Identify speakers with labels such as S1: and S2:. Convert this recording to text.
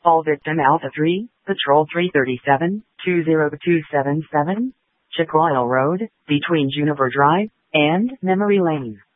S1: All victim Alpha 3, Patrol 337, 20277, Chick Royal Road, between Juniper Drive and Memory Lane.